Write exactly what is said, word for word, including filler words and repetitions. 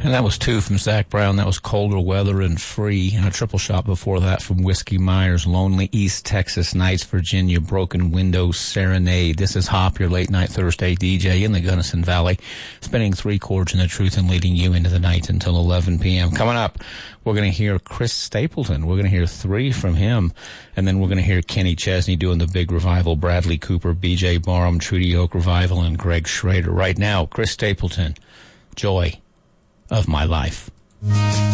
And that was two from Zach Brown. That was Colder Weather and Free. And a triple shot before that from Whiskey Myers, Lonely East Texas Nights, Virginia, Broken Windows Serenade. This is Hop, your late night Thursday D J in the Gunnison Valley, spinning three chords in the truth and leading you into the night until eleven p.m. Coming up, we're going to hear Chris Stapleton. We're going to hear three from him. And then we're going to hear Kenny Chesney doing the big revival, Bradley Cooper, B J Barham, Trudy Oak Revival, and Greg Schrader. Right now, Chris Stapleton, Joy of My Life.